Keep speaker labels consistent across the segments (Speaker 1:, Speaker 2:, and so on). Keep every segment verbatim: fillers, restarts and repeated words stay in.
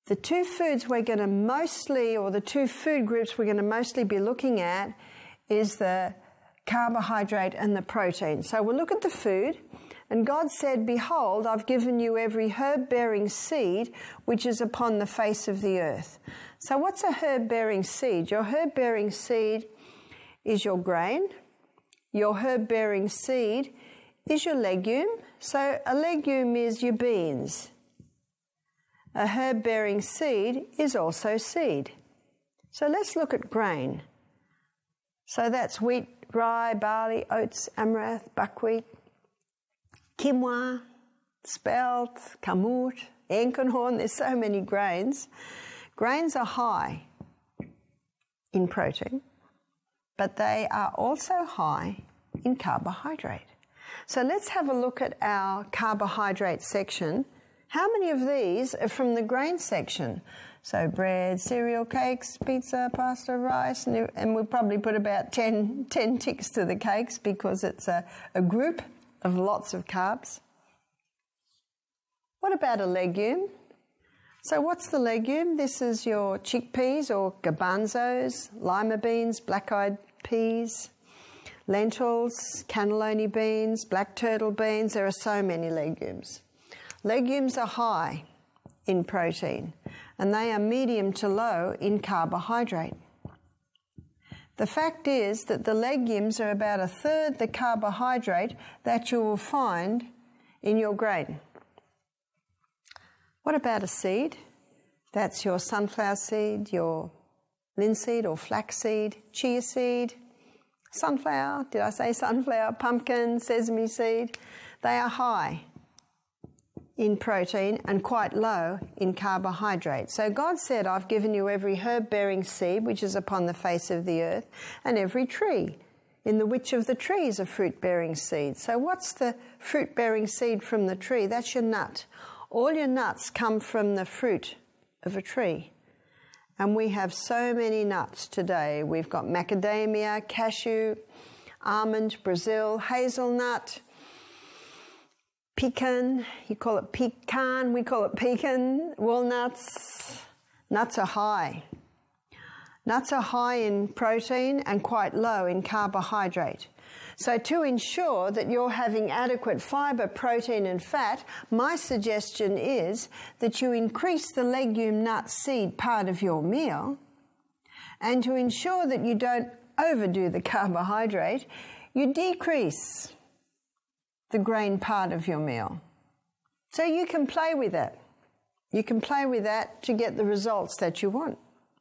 Speaker 1: The two foods we're going to mostly, or the two food groups we're going to mostly be looking at is the carbohydrate and the protein. So we'll look at the food. And God said, "Behold, I've given you every herb-bearing seed which is upon the face of the earth." So what's a herb-bearing seed? Your herb-bearing seed is your grain. Your herb-bearing seed is your legume. So a legume is your beans. A herb-bearing seed is also seed. So let's look at grain. So that's wheat, rye, barley, oats, amaranth, buckwheat, quinoa, spelt, kamut, enkenhorn. There's so many grains. Grains are high in protein, but they are also high in carbohydrate. So let's have a look at our carbohydrate section. How many of these are from the grain section? So bread, cereal, cakes, pizza, pasta, rice, and, and we'll probably put about ten, ten ticks to the cakes because it's a, a group of lots of carbs. What about a legume? So what's the legume? This is your chickpeas or garbanzos, lima beans, black-eyed peas, lentils, cannellini beans, black turtle beans. There are so many legumes. Legumes are high in protein and they are medium to low in carbohydrate. The fact is that the legumes are about a third the carbohydrate that you will find in your grain. What about a seed? That's your sunflower seed, your linseed or flaxseed, chia seed, sunflower, did I say sunflower, pumpkin, sesame seed. They are high in protein and quite low in carbohydrate. So God said, "I've given you every herb-bearing seed which is upon the face of the earth, and every tree, in the which of the trees are fruit-bearing seed." So what's the fruit-bearing seed from the tree? That's your nut. All your nuts come from the fruit of a tree. And we have so many nuts today. We've got macadamia, cashew, almond, Brazil, hazelnut, pecan, you call it pecan, we call it pecan, walnuts. Nuts are high. Nuts are high in protein and quite low in carbohydrate. So to ensure that you're having adequate fibre, protein and fat, my suggestion is that you increase the legume, nut, seed part of your meal, and to ensure that you don't overdo the carbohydrate, you decrease the grain part of your meal. So you can play with that. You can play with that to get the results that you want.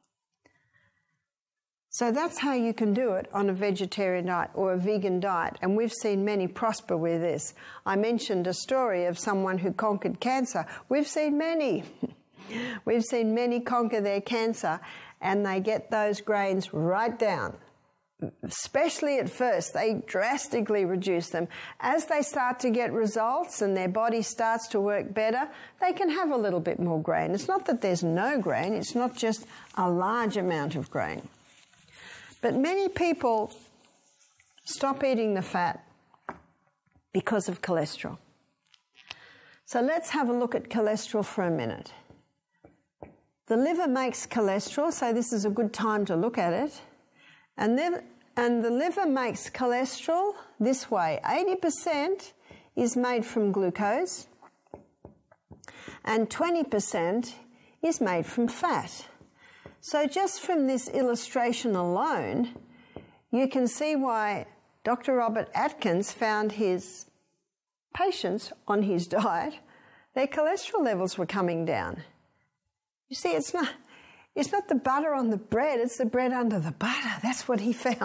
Speaker 1: So that's how you can do it on a vegetarian diet or a vegan diet, and we've seen many prosper with this. I mentioned a story of someone who conquered cancer. We've seen many. We've seen many conquer their cancer, and they get those grains right down. Especially at first, they drastically reduce them. As they start to get results and their body starts to work better, they can have a little bit more grain. It's not that there's no grain, it's not just a large amount of grain. But many people stop eating the fat because of cholesterol. So let's have a look at cholesterol for a minute. The liver makes cholesterol, so this is a good time to look at it. And then, and the liver makes cholesterol this way. eighty percent is made from glucose and twenty percent is made from fat. So just from this illustration alone, you can see why Doctor Robert Atkins found his patients on his diet, their cholesterol levels were coming down. You see, it's not, it's not the butter on the bread, it's the bread under the butter. That's what he found.